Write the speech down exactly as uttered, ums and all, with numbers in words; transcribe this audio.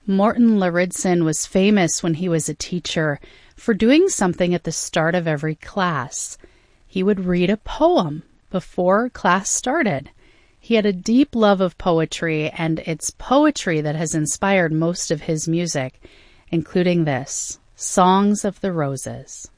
Morton Lauridsen was famous when he was a teacher for doing something at the start of every class. He would read a poem before class started. He had a deep love of poetry, and it's poetry that has inspired most of his music, including this, Songs of the Roses.